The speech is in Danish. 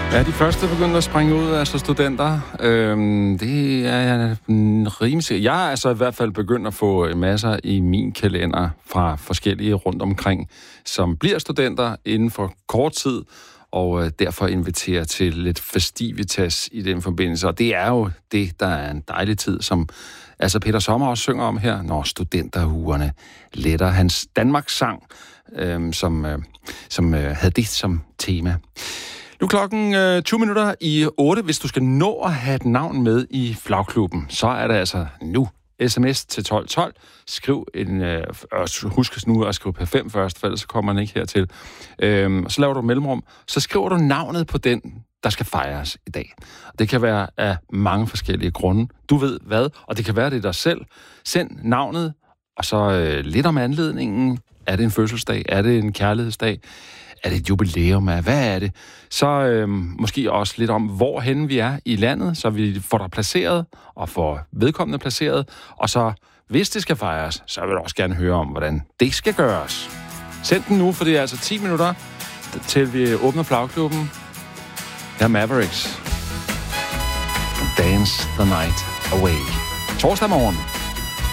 Ja, de første begyndte at springe ud, altså studenter. Det er rimelig. Jeg er altså i hvert fald begyndt at få masser i min kalender fra forskellige rundt omkring, som bliver studenter inden for kort tid, og derfor inviterer til lidt festivitas i den forbindelse. Og det er jo det, der er en dejlig tid, som altså Peter Sommer også synger om her, når studenterugerne letter hans Danmarks sang, som havde det som tema. Nu er klokken 20 minutter i 8. Hvis du skal nå at have et navn med i flagklubben, så er det altså nu. SMS til 1212. Skriv husk nu at skrive P5 først, for ellers kommer den ikke hertil. Så laver du mellemrum. Så skriver du navnet på den, der skal fejres i dag. Det kan være af mange forskellige grunde. Du ved hvad, og det kan være det dig selv. Send navnet, og så lidt om anledningen. Er det en fødselsdag? Er det en kærlighedsdag? Er det et jubilæum? Hvad er det? Så måske også lidt om, hvorhen vi er i landet, så vi får dig placeret og får vedkommende placeret. Og så, hvis det skal fejres, så vil jeg også gerne høre om, hvordan det skal gøres. Send den nu, for det er altså 10 minutter, til vi åbner flagklubben. Der er Mavericks. Dance the night away. Torsdag morgen.